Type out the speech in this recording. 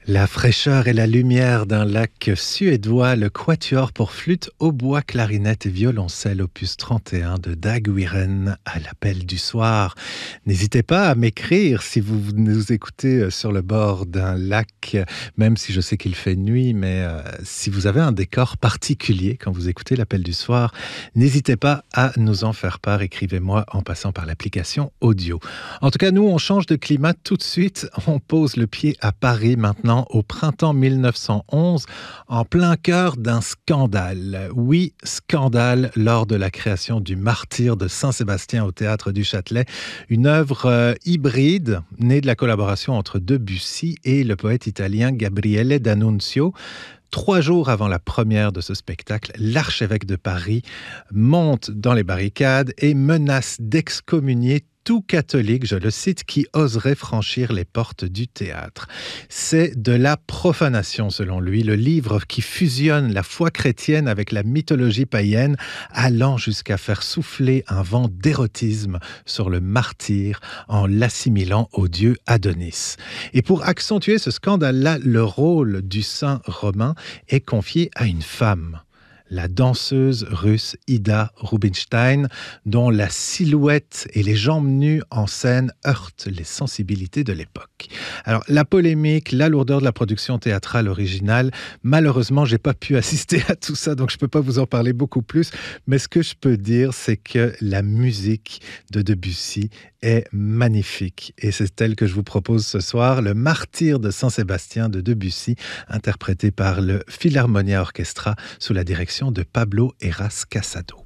La fraîcheur et la lumière d'un lac suédois, le quatuor pour flûte, hautbois, clarinette et violoncelle opus 31 de Dag Wiren à l'appel du soir. N'hésitez pas à m'écrire si vous nous écoutez sur le bord d'un lac, même si je sais qu'il fait nuit, mais si vous avez un décor particulier quand vous écoutez l'appel du soir, n'hésitez pas à nous en faire part. Écrivez-moi en passant par l'application audio. En tout cas, nous, on change de climat tout de suite. On pose le pied à Paris maintenant, au printemps 1911, en plein cœur d'un scandale. Oui, scandale lors de la création du Martyr de Saint-Sébastien au Théâtre du Châtelet, une œuvre hybride née de la collaboration entre Debussy et le poète italien Gabriele D'Annunzio. 3 jours avant la première de ce spectacle, l'archevêque de Paris monte dans les barricades et menace d'excommunier tout catholique, je le cite, qui oserait franchir les portes du théâtre. C'est de la profanation, selon lui, le livre qui fusionne la foi chrétienne avec la mythologie païenne, allant jusqu'à faire souffler un vent d'érotisme sur le martyr en l'assimilant au dieu Adonis. Et pour accentuer ce scandale-là, le rôle du saint romain est confié à une femme, la danseuse russe Ida Rubinstein, dont la silhouette et les jambes nues en scène heurtent les sensibilités de l'époque. Alors, la polémique, la lourdeur de la production théâtrale originale, malheureusement, j'ai pas pu assister à tout ça, donc je peux pas vous en parler beaucoup plus, mais ce que je peux dire, c'est que la musique de Debussy est magnifique. Et c'est elle que je vous propose ce soir, le Martyr de Saint-Sébastien de Debussy, interprété par le Philharmonia Orchestra sous la direction de Pablo Heras Casado.